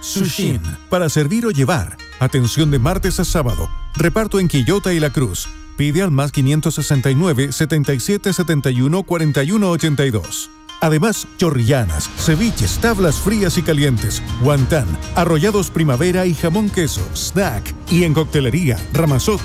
Sushin, para servir o llevar. Atención de martes a sábado. Reparto en Quillota y La Cruz. Pide al más 569 77 71 41 82. Además, chorrillanas, ceviches, tablas frías y calientes, guantán, arrollados primavera y jamón queso, snack. Y en coctelería, Ramazotti,